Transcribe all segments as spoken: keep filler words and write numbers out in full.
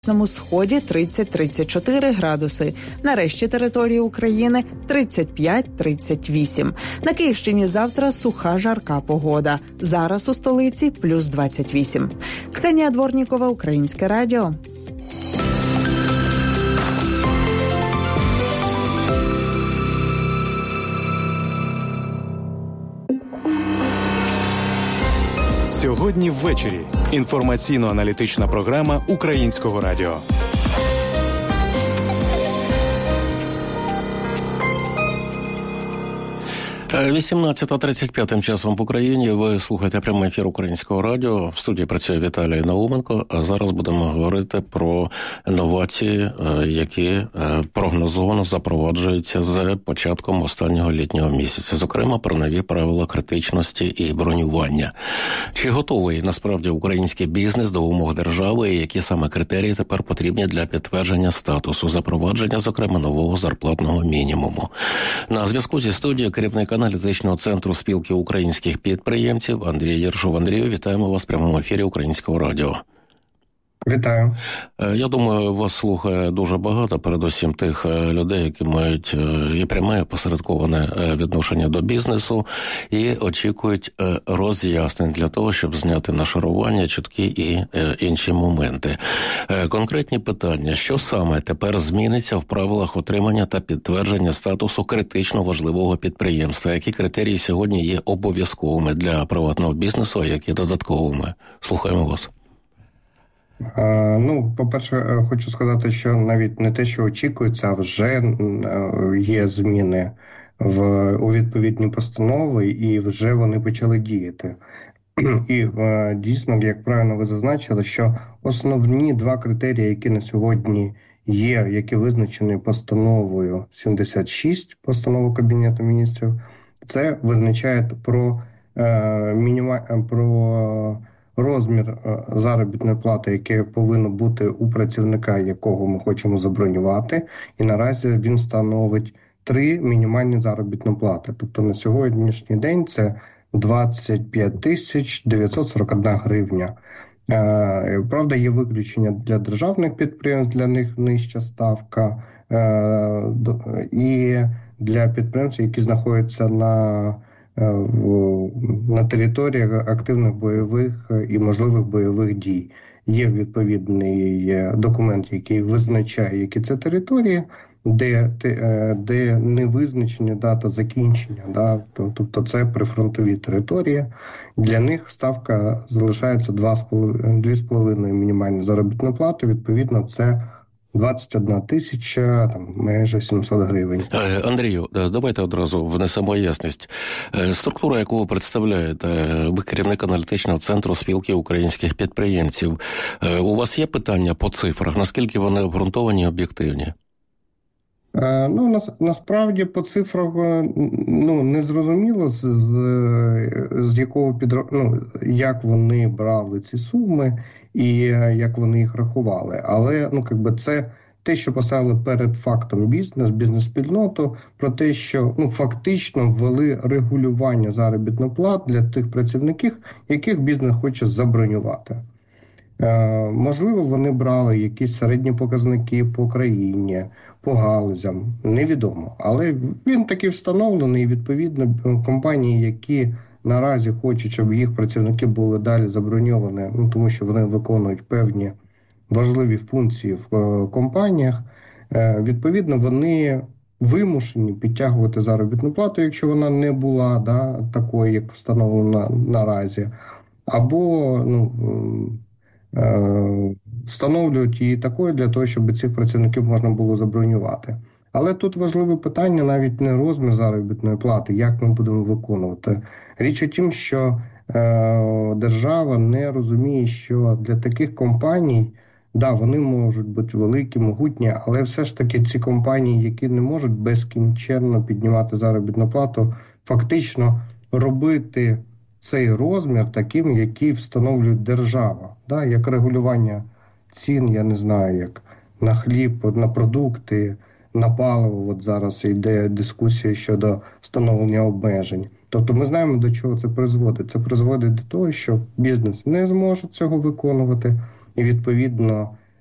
На сході тридцять - тридцять чотири градуси, на решті території України тридцять п'ять - тридцять вісім. На Київщині завтра суха жарка погода. Зараз у столиці плюс двадцять вісім. Ксенія Дворнікова, Українське радіо. Сьогодні ввечері. Інформаційно-аналітична програма Українського радіо. вісімнадцята тридцять п'ять тим часом в Україні. Ви слухаєте прямий ефір Українського радіо. В студії працює Віталій Науменко. А зараз будемо говорити про новації, які прогнозовано запроваджуються з початком останнього літнього місяця. Зокрема, про нові правила критичності і бронювання. Чи готовий насправді український бізнес до вимог держави, і які саме критерії тепер потрібні для підтвердження статусу запровадження, зокрема, нового зарплатного мінімуму? На зв'язку зі студією керівник аналітичного центру спілки українських підприємців Андрій Єршов. Андрію, вітаємо вас в прямому ефірі Українського радіо. Вітаю. Я думаю, вас слухає дуже багато, передусім тих людей, які мають і пряме, і посередковане відношення до бізнесу, і очікують роз'яснень для того, щоб зняти нашарування, чутки і інші моменти. Конкретні питання. Що саме тепер зміниться в правилах отримання та підтвердження статусу критично важливого підприємства? Які критерії сьогодні є обов'язковими для приватного бізнесу, а які додатковими? Слухаємо вас. Ну, по-перше, хочу сказати, що навіть не те, що очікується, а вже є зміни в, у відповідні постанови, і вже вони почали діяти. І дійсно, як правильно ви зазначили, що основні два критерії, які на сьогодні є, які визначені постановою сімдесят шість, постанову Кабінету міністрів, це визначає про, е, мініма, про розмір заробітної плати, який повинен бути у працівника, якого ми хочемо забронювати, і наразі він становить три мінімальні заробітні плати. Тобто на сьогоднішній день це двадцять п'ять тисяч дев'ятсот сорок одна гривня. Правда, є виключення для державних підприємств, для них нижча ставка, і для підприємств, які знаходяться на на територіях активних бойових і можливих бойових дій. Є відповідний документ, який визначає, які це території, де, де не визначена дата закінчення. Да? Тобто це прифронтові території. Для них ставка залишається дві з половиною мінімальні заробітні плати. Відповідно, це двадцять одна тисяча, там, майже сімсот гривень. Андрію, давайте одразу внесемо ясність. Структура, яку ви представляєте, ви керівник аналітичного центру спілки українських підприємців. У вас є питання по цифрах? Наскільки вони обґрунтовані і об'єктивні? Ну, нас, насправді по цифрах ну, не зрозуміло, з, з, з якого підро... ну, як вони брали ці суми і як вони їх рахували. Але ну, якби це те, що поставили перед фактом бізнес, бізнес-спільноту, про те, що ну, фактично ввели регулювання заробітних плат для тих працівників, яких бізнес хоче забронювати. Е, можливо, вони брали якісь середні показники по країні, по галузям, невідомо. Але він таки встановлений, і, відповідно, компанії, які наразі хочуть, щоб їх працівники були далі заброньовані, ну, тому що вони виконують певні важливі функції в е, компаніях, е, відповідно, вони вимушені підтягувати заробітну плату, якщо вона не була да, такою, як встановлена наразі, або ну, е, встановлюють її такою для того, щоб цих працівників можна було забронювати. Але тут важливе питання навіть не розмір заробітної плати, як ми будемо виконувати. Річ у тім, що е, держава не розуміє, що для таких компаній, да, вони можуть бути великі, могутні, але все ж таки ці компанії, які не можуть безкінченно піднімати заробітну плату, фактично робити цей розмір таким, який встановлює держава. Да, як регулювання цін, я не знаю, як на хліб, на продукти, на паливо. От зараз йде дискусія щодо встановлення обмежень. Тобто ми знаємо, до чого це призводить. Це призводить до того, що бізнес не зможе цього виконувати, і відповідно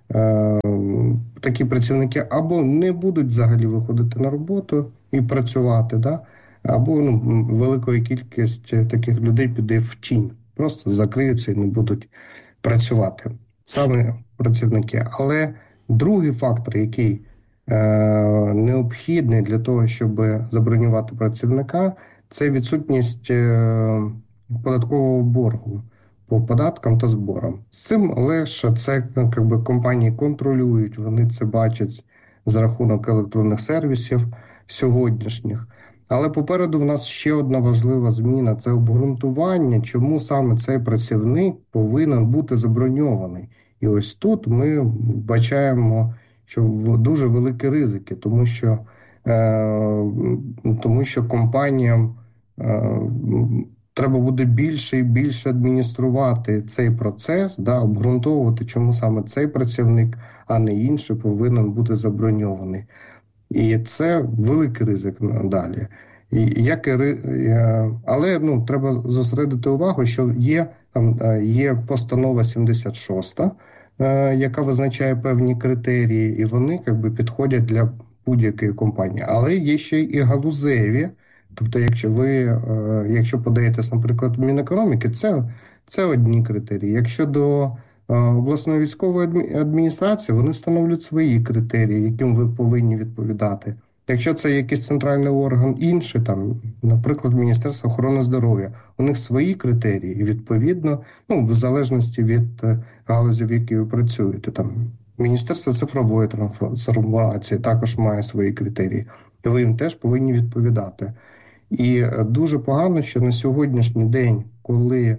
такі працівники або не будуть взагалі виходити на роботу і працювати, да? Або ну, великої кількість таких людей піде в тінь, просто закриються і не будуть працювати. Саме працівники. Але другий фактор, який е, необхідний для того, щоб забронювати працівника, це відсутність е, податкового боргу по податкам та зборам. З цим легше, це якби компанії контролюють, вони це бачать за рахунок електронних сервісів сьогоднішніх. Але попереду в нас ще одна важлива зміна – це обґрунтування, чому саме цей працівник повинен бути заброньований. І ось тут ми бачаємо, що дуже великі ризики, тому що, е, тому що компаніям е, треба буде більше і більше адмініструвати цей процес, да, обґрунтовувати, чому саме цей працівник, а не інший, повинен бути заброньований. І це великий ризик далі. І як і, але ну, треба зосередити увагу, що є, там, є постанова сімдесят шоста, яка визначає певні критерії, і вони якби, підходять для будь-якої компанії. Але є ще і галузеві. Тобто, якщо ви якщо подаєтесь, наприклад, в Мінекономіки, це, це одні критерії. Якщо до обласної військової адміністрації, вони встановлюють свої критерії, яким ви повинні відповідати. Якщо це якийсь центральний орган інший, там, наприклад, Міністерство охорони здоров'я, у них свої критерії, і відповідно, ну, в залежності від галузі, в якій ви працюєте, там, Міністерство цифрової трансформації також має свої критерії, і ви їм теж повинні відповідати. І дуже погано, що на сьогоднішній день, коли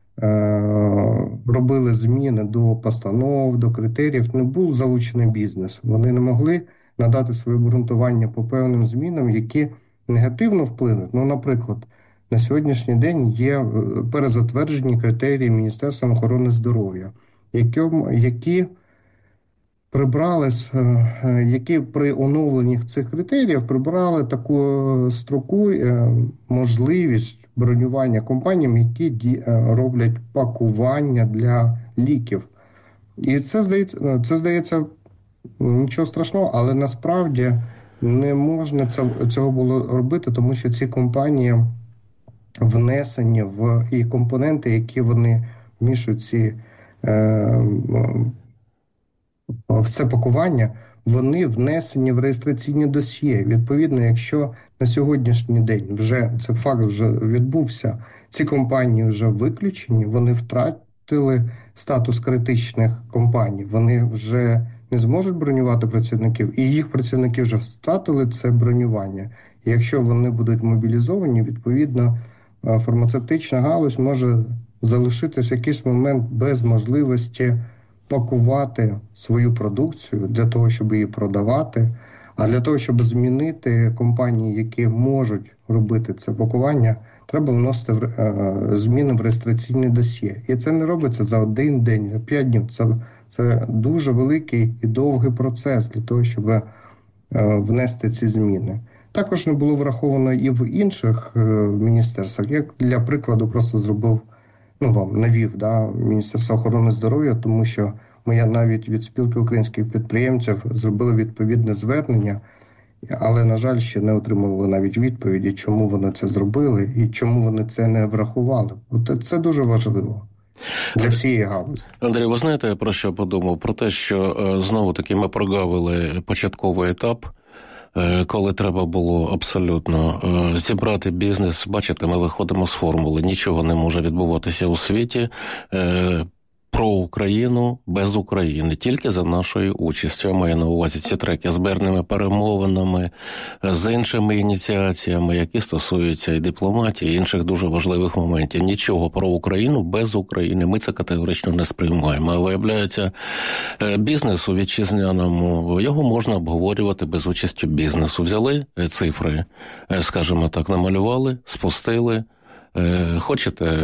робили зміни до постанов, до критеріїв, не був залучений бізнес. Вони не могли надати своє обґрунтування по певним змінам, які негативно вплинуть. Ну, наприклад, на сьогоднішній день є перезатверджені критерії Міністерства охорони здоров'я, які, які прибрали, які при оновленні цих критеріїв прибрали таку строку, можливість бронювання компаніям, які роблять пакування для ліків. І це здається, це здається нічого страшного, але насправді не можна цього було робити, тому що ці компанії внесені в і компоненти, які вони вмішують ці е, в це пакування, вони внесені в реєстраційні досьє. Відповідно, якщо на сьогоднішній день вже цей факт вже відбувся, ці компанії вже виключені, вони втратили статус критичних компаній, вони вже не зможуть бронювати працівників, і їх працівники вже втратили це бронювання. І якщо вони будуть мобілізовані, відповідно, фармацевтична галузь може залишитись в якийсь момент без можливості пакувати свою продукцію для того, щоб її продавати. А для того, щоб змінити компанії, які можуть робити це пакування, треба вносити зміни в реєстраційне досьє. І це не робиться за один день, за п'ять днів. Це, це дуже великий і довгий процес для того, щоб внести ці зміни. Також не було враховано і в інших міністерствах. Як для прикладу просто зробив, ну вам навів, да, Міністерство охорони здоров'я, тому що ми навіть від спілки українських підприємців зробили відповідне звернення, але, на жаль, ще не отримали навіть відповіді, чому вони це зробили і чому вони це не врахували. От це дуже важливо для всієї галузі. Андрій, ви знаєте, я про що подумав? Про те, що знову-таки ми прогавили початковий етап, коли треба було абсолютно зібрати бізнес. Бачите, ми виходимо з формули. Нічого не може відбуватися у світі про Україну без України, тільки за нашою участю. Я маю на увазі ці треки з мирними перемовинами, з іншими ініціаціями, які стосуються і дипломатії, і інших дуже важливих моментів. Нічого про Україну без України. Ми це категорично не сприймаємо. А виявляється, бізнес у вітчизняному, його можна обговорювати без участі бізнесу. Взяли цифри, скажімо так, намалювали, спустили. Хочете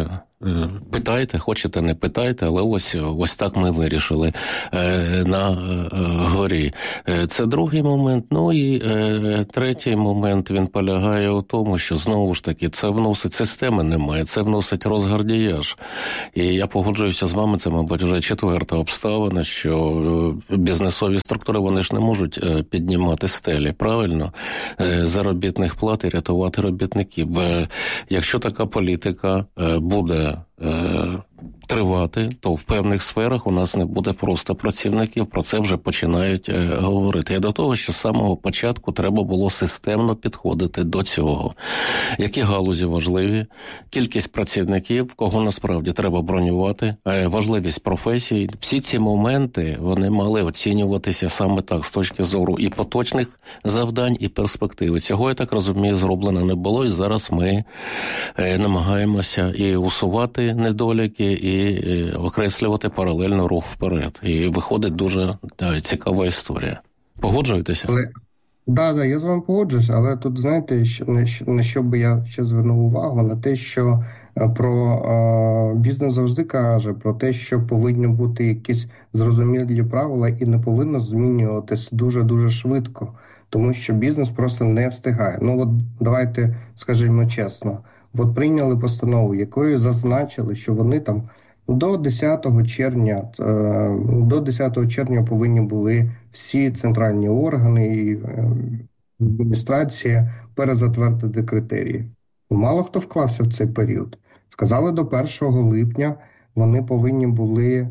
питайте, хочете, не питайте, але ось, ось так ми вирішили на горі. Це другий момент. Ну і третій момент, він полягає у тому, що знову ж таки це вносить, системи немає, це вносить розгардіяж. І я погоджуюся з вами, це, мабуть, вже четверта обставина, що бізнесові структури, вони ж не можуть піднімати стелі, правильно? Заробітних плат і рятувати робітників. Якщо така політика буде тривати, то в певних сферах у нас не буде просто працівників, про це вже починають е, говорити. І до того, що з самого початку треба було системно підходити до цього. Які галузі важливі, кількість працівників, кого насправді треба бронювати, е, важливість професій. Всі ці моменти, вони мали оцінюватися саме так, з точки зору і поточних завдань, і перспективи. Цього, я так розумію, зроблено не було, і зараз ми е, намагаємося і усувати недоліки, і окреслювати паралельно рух вперед. І виходить дуже да, цікава історія. Погоджуєтеся? Але, да, да, я з вами погоджуюся, але тут, знаєте, на що би я ще звернув увагу, на те, що про бізнес завжди каже, про те, що повинні бути якісь зрозумілі правила і не повинно змінюватись дуже-дуже швидко, тому що бізнес просто не встигає. Ну от давайте скажімо чесно, от прийняли постанову, якою зазначили, що вони там до десятого червня, до десятого червня повинні були всі центральні органи і адміністрація перезатвердити критерії. Мало хто вклався в цей період. Сказали, до першого липня вони повинні були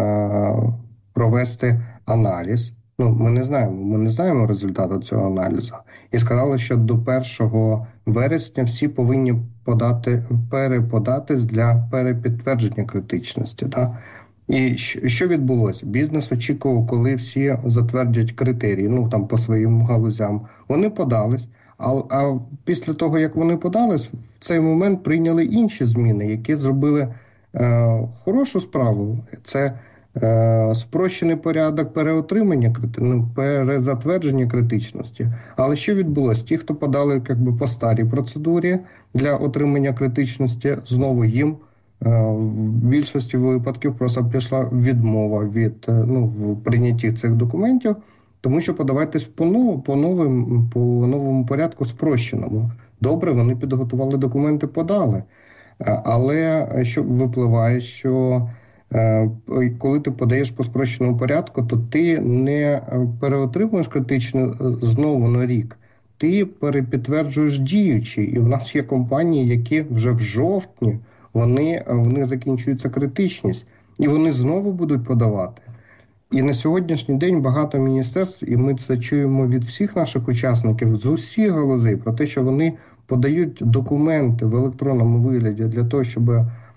провести аналіз. Ну, ми не знаємо, ми не знаємо результату цього аналізу. І сказали, що до першого вересня всі повинні подати, переподатись для перепідтвердження критичності. Так? І що відбулося? Бізнес очікував, коли всі затвердять критерії, ну там по своїм галузям. Вони подались, а, а після того, як вони подались, в цей момент прийняли інші зміни, які зробили е, хорошу справу. Це спрощений порядок переотримання, ну, перезатвердження критичності. Але що відбулося? Ті, хто подали якби, по старій процедурі для отримання критичності, знову їм в більшості випадків просто прийшла відмова від ну, в прийнятті цих документів, тому що подавайтесь по новому, по новим, по новому порядку спрощеному. Добре, вони підготували документи, подали. Але що випливає, що коли ти подаєш по спрощеному порядку, то ти не переотримуєш критично знову на рік. Ти перепідтверджуєш діючі. І в нас є компанії, які вже в жовтні, вони, в них закінчується критичність. І вони знову будуть подавати. І на сьогоднішній день багато міністерств, і ми це чуємо від всіх наших учасників, з усіх галузей, про те, що вони подають документи в електронному вигляді для того, щоб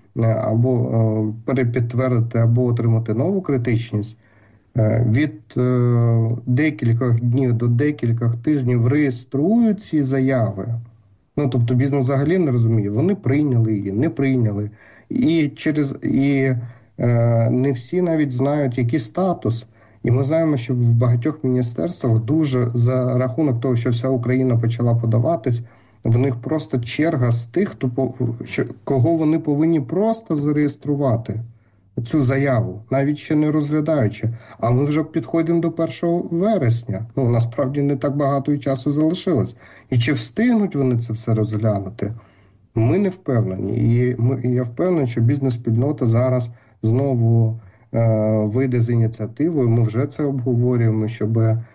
або перепідтвердити, або отримати нову критичність, від декількох днів до декількох тижнів реєструють ці заяви. Ну, тобто бізнес взагалі не розуміє, вони прийняли її, не прийняли. І, через, і е, не всі навіть знають, який статус. І ми знаємо, що в багатьох міністерствах дуже за рахунок того, що вся Україна почала подаватись, в них просто черга з тих, хто, кого вони повинні просто зареєструвати цю заяву, навіть ще не розглядаючи. А ми вже підходимо до першого вересня. Ну, насправді не так багато і часу залишилось. І чи встигнуть вони це все розглянути? Ми не впевнені. І, ми, і я впевнений, що бізнес-спільнота зараз знову е, вийде з ініціативою. Ми вже це обговорюємо, щоб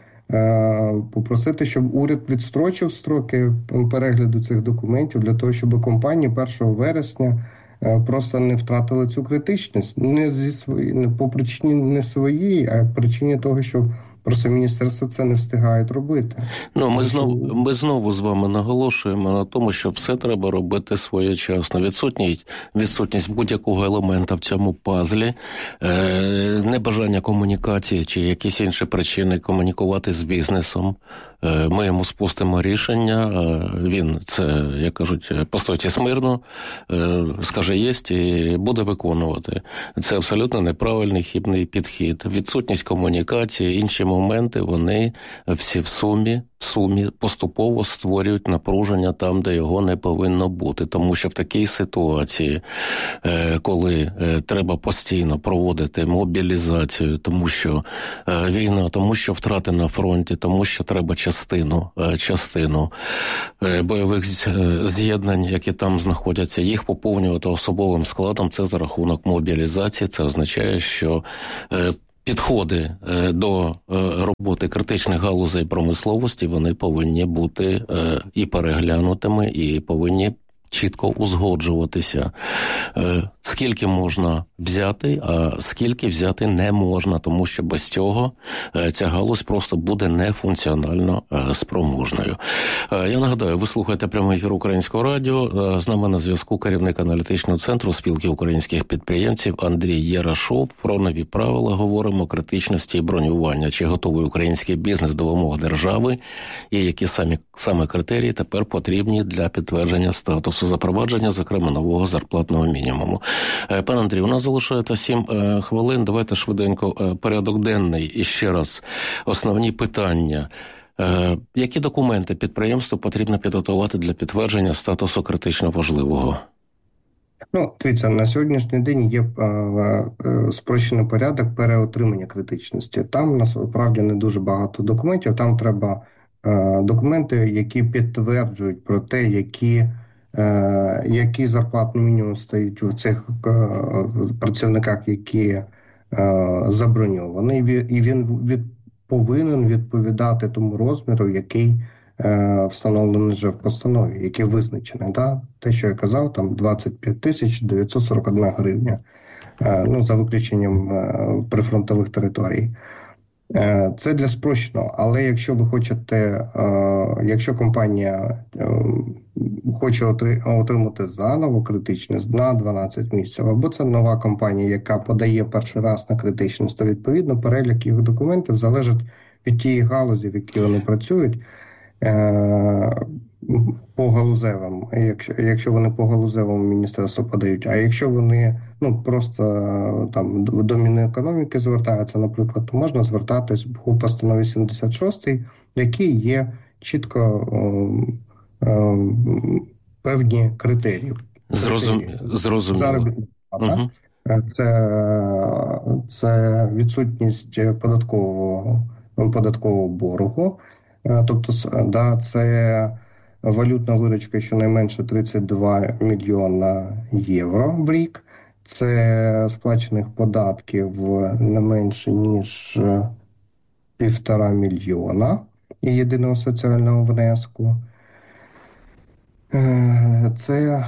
попросити, щоб уряд відстрочив строки перегляду цих документів для того, щоб компанії першого вересня просто не втратили цю критичність. Не зі свої, не по причині не своїй, а причині того, що просто міністерство це не встигають робити. Ну, ми знову, ми знову з вами наголошуємо на тому, що все треба робити своєчасно. Відсутність, відсутність будь-якого елемента в цьому пазлі, е, небажання комунікації чи якісь інші причини комунікувати з бізнесом. Е, ми йому спустимо рішення, е, він це, як кажуть, постойте смирно, е, скаже єсть і буде виконувати. Це абсолютно неправильний хибний підхід. Відсутність комунікації, інші моменти, вони всі в сумі, в сумі поступово створюють напруження там, де його не повинно бути. Тому що в такій ситуації, коли треба постійно проводити мобілізацію, тому що війна, тому що втрати на фронті, тому що треба частину, частину бойових з'єднань, які там знаходяться, їх поповнювати особовим складом, це за рахунок мобілізації. Це означає, що підходи до роботи критичних галузей промисловості, вони повинні бути і переглянутими, і повинні чітко узгоджуватися. Скільки можна взяти, а скільки взяти не можна, тому що без цього ця галузь просто буде нефункціонально спроможною. Я нагадаю, ви слухаєте прямий ефір Українського радіо. З нами на зв'язку керівник аналітичного центру спілки українських підприємців Андрій Єрашов. Про нові правила говоримо, критичності і бронювання. Чи готовий український бізнес до вимог держави і які самі, саме критерії тепер потрібні для підтвердження статусу запровадження, зокрема, нового зарплатного мінімуму. Пане Андрій, у нас залишається сім е, хвилин. Давайте швиденько е, порядок денний. І ще раз, основні питання. Е, які документи підприємству потрібно підготувати для підтвердження статусу критично важливого? Ну, дивіться, на сьогоднішній день є е, е, спрощений порядок переотримання критичності. Там, насправді, не дуже багато документів. Там треба е, документи, які підтверджують про те, які Який зарплатний мінімум стоїть у цих працівниках, які заброньовані, і він від, повинен відповідати тому розміру, який встановлений вже в постанові, який визначений. Да? Те, що я казав, там двадцять п'ять тисяч дев'ятсот сорок одна гривня, ну, за виключенням прифронтових територій. Це для спрощеного, але якщо ви хочете, якщо компанія хоче отримати заново критичність на дванадцять місяців, або це нова компанія, яка подає перший раз на критичність, то відповідно перелік їх документів залежить від тієї галузі, в якій вони працюють, по галузевим, якщо, якщо вони по галузевому міністерству подають, а якщо вони ну просто там до Мінекономіки звертаються, наприклад, то можна звертатись у постанові сімдесят шість, які є чітко о, о, певні критерії. Зрозум... Зрозуміло. Заробітна плата. Угу. Це, це відсутність податкового, податкового боргу. Тобто, да, це валютна виручка щонайменше тридцять два мільйона євро в рік. Це сплачених податків не менше, ніж півтора мільйона і єдиного соціального внеску. Це...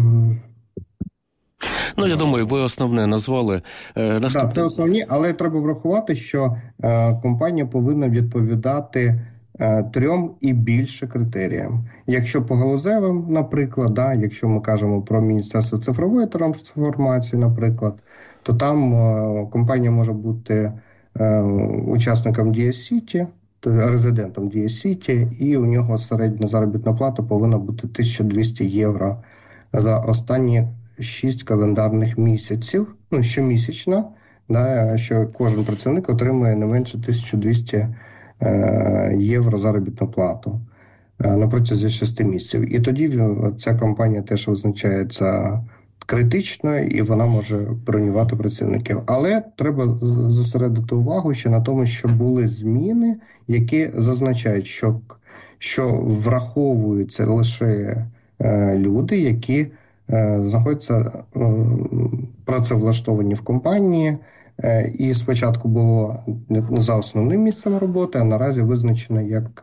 Ну, я думаю, ви основне назвали. Так, Наступ... да, це основні, але треба врахувати, що е, компанія повинна відповідати е, трьом і більше критеріям. Якщо по галузевим, наприклад, да, якщо ми кажемо про Міністерство цифрової трансформації, наприклад, то там е, компанія може бути е, учасником ді ес City, резидентом ді ес City, і у нього середня заробітна плата повинна бути тисяча двісті євро за останні шість календарних місяців, ну, щомісячно, да, що кожен працівник отримує не менше тисяча двісті е, євро заробітну плату е, на протязі шести місяців. І тоді ця компанія теж визначається критичною, і вона може бронювати працівників. Але треба зосередити увагу ще на тому, що були зміни, які зазначають, що, що враховуються лише е, люди, які знаходяться працевлаштовані в компанії, і спочатку було за основним місцем роботи, а наразі визначено як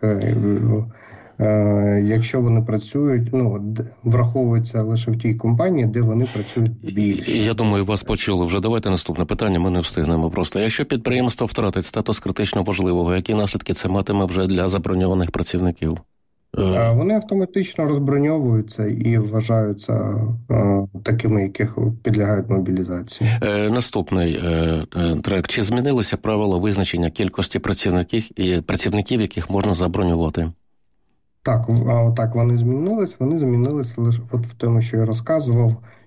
якщо вони працюють, ну, враховуються лише в тій компанії, де вони працюють більше. Я думаю, вас почули вже. Давайте наступне питання, ми не встигнемо просто. Якщо підприємство втратить статус критично важливого, які наслідки це матиме вже для заброньованих працівників? Вони автоматично розброньовуються і вважаються е, такими, яких підлягають мобілізації. Е, наступний е, трек. Чи змінилися правила визначення кількості працівників і працівників, яких можна забронювати? Так, так, вони змінились. Вони змінились лише от в тому, що я розказував,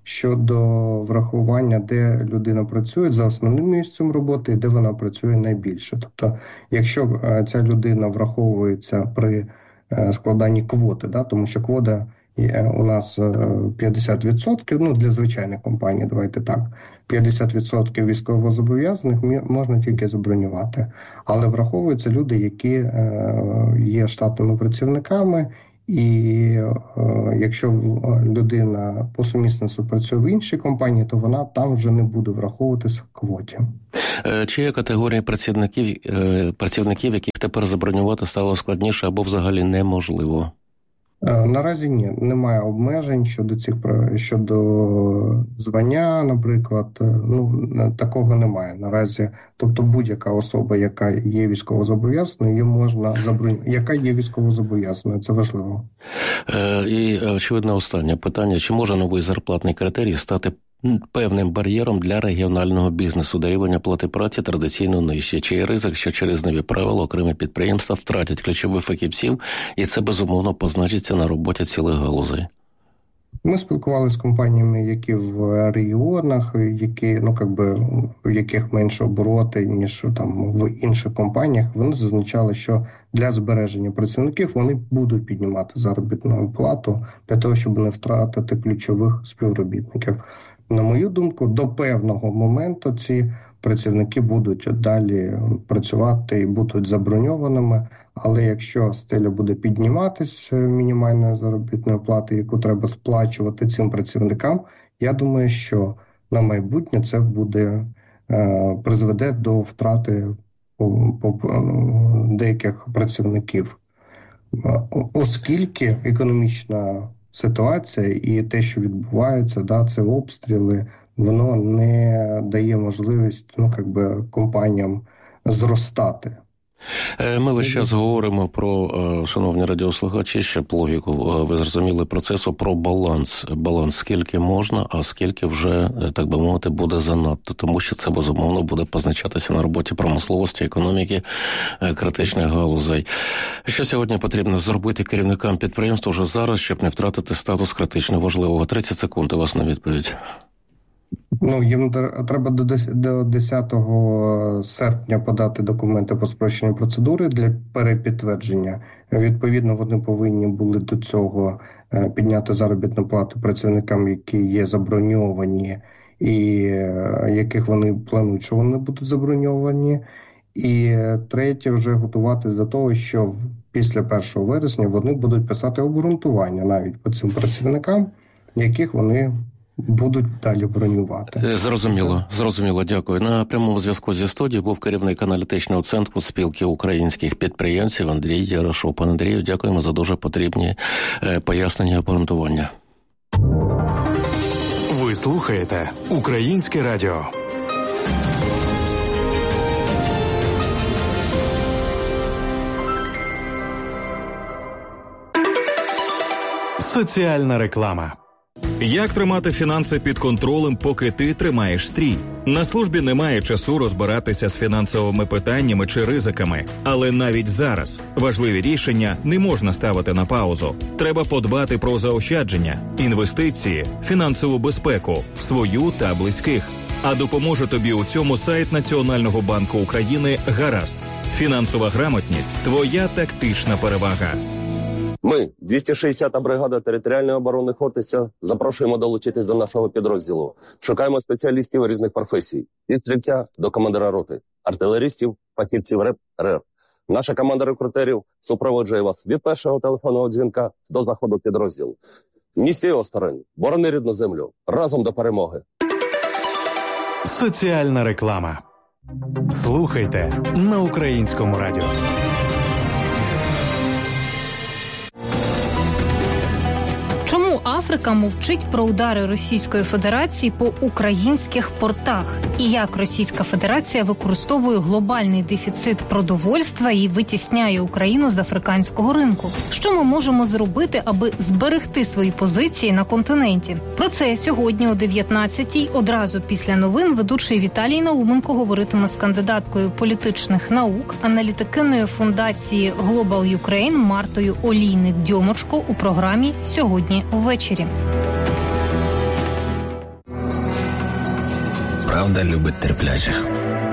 щодо врахування, де людина працює за основним місцем роботи і де вона працює найбільше. Тобто, якщо ця людина враховується при складанні квоти, да, тому що квота у нас п'ятдесят відсотків, ну, для звичайних компаній, давайте так, п'ятдесят відсотків військовозобов'язаних можна тільки забронювати. Але враховуються люди, які є штатними працівниками, і якщо людина по сумісництву працює в іншій компанії, то вона там вже не буде враховуватися в квоті. Чи є категорії працівників, працівників, яких тепер забронювати стало складніше або взагалі неможливо? Наразі ні, немає обмежень щодо цих щодо звання, наприклад. Ну, такого немає наразі. Тобто будь-яка особа, яка є військовозобов'язаною, її можна забронювати. Яка є військовозобов'язаною, це важливо. Е, і, очевидно, останнє питання. Чи може новий зарплатний критерій стати певним бар'єром для регіонального бізнесу, де рівень оплати праці традиційно нижче? Чи є ризик, що через нові правила окремі підприємства втратять ключових фахівців, і це безумовно позначиться на роботі цілих галузей? Ми спілкувалися з компаніями, які в регіонах, які, ну, якби, в яких менше обороти, ніж там в інших компаніях. Вони зазначали, що для збереження працівників вони будуть піднімати заробітну плату для того, щоб не втратити ключових співробітників. На мою думку, до певного моменту ці працівники будуть далі працювати і будуть заброньованими, але якщо стеля буде підніматись мінімальної заробітної плати, яку треба сплачувати цим працівникам, я думаю, що на майбутнє це буде призведе до втрати деяких працівників, оскільки економічна ситуація і те, що відбувається, да, це обстріли, воно не дає можливість, ну, як би, компаніям зростати. Ми весь час говоримо про, шановні радіослухачі, щоб логіку ви зрозуміли процесу, про баланс. Баланс скільки можна, а скільки вже, так би мовити, буде занадто. Тому що це, безумовно, буде позначатися на роботі промисловості, економіки, критичних галузей. Що сьогодні потрібно зробити керівникам підприємств вже зараз, щоб не втратити статус критично важливого? тридцять секунд у вас на відповідь. Ну, їм треба до десятого серпня подати документи по спрощеній процедурі для перепідтвердження. Відповідно, вони повинні були до цього підняти заробітну плату працівникам, які є заброньовані, і яких вони планують, що вони будуть заброньовані. І третє, вже готуватись до того, що після першого вересня вони будуть писати обґрунтування навіть по цим працівникам, яких вони будуть далі бронювати. Зрозуміло, зрозуміло, дякую. На прямому зв'язку зі студією був керівник аналітичного центру спілки українських підприємців Андрій Ярошов. Пане Андрію, дякуємо за дуже потрібні пояснення і обґрунтування. Ви слухаєте Українське радіо. Соціальна реклама. Як тримати фінанси під контролем, поки ти тримаєш стрій? На службі немає часу розбиратися з фінансовими питаннями чи ризиками. Але навіть зараз важливі рішення не можна ставити на паузу. Треба подбати про заощадження, інвестиції, фінансову безпеку, свою та близьких. А допоможе тобі у цьому сайт Національного банку України «Гаразд». Фінансова грамотність – твоя тактична перевага. Ми, двісті шістдесята бригада територіальної оборони Хортиця, запрошуємо долучитись до нашого підрозділу. Шукаємо спеціалістів різних професій. Від стрільця до командира роти, артилерістів, фахівців РЕП, РЕР. Наша команда рекрутерів супроводжує вас від першого телефонного дзвінка до заходу підрозділу. Ні з цієї сторони. Борони рідну землю. Разом до перемоги. Соціальна реклама. Слухайте на Українському радіо. Чому Африка мовчить про удари Російської Федерації по українських портах? І як Російська Федерація використовує глобальний дефіцит продовольства і витісняє Україну з африканського ринку? Що ми можемо зробити, аби зберегти свої позиції на континенті? Про це сьогодні о дев'ятнадцятій, одразу після новин, ведучий Віталій Науменко говоритиме з кандидаткою політичних наук, аналітикиною фундації Global Ukraine Мартою Олійник-Дьомочко у програмі «Сьогодні ввечері». правда любить терплячих.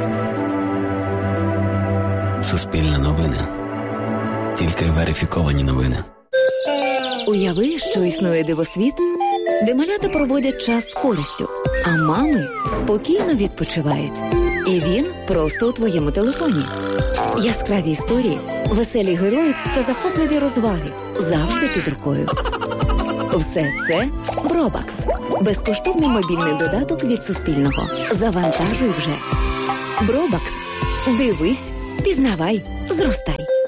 Суспільне новини. Тільки верифіковані новини. Уяви, що існує дивосвіт, де малята проводять час з користю, а мами спокійно відпочивають. І він просто у твоєму телефоні. Яскраві історії, веселі герої та захопливі розваги завжди під рукою. Все це Бробакс. Безкоштовний мобільний додаток від Суспільного. Завантажуй вже. Бробакс. Дивись, пізнавай, зростай.